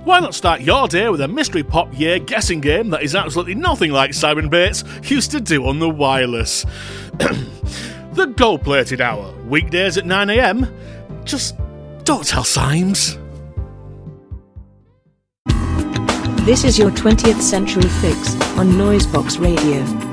why not start your day with a mystery pop year guessing game that is absolutely nothing like Simon Bates used to do on the wireless? The Gold-Plated Hour, weekdays at 9 a.m. Just don't tell Symes. This is your 20th Century Fix on Noisebox Radio.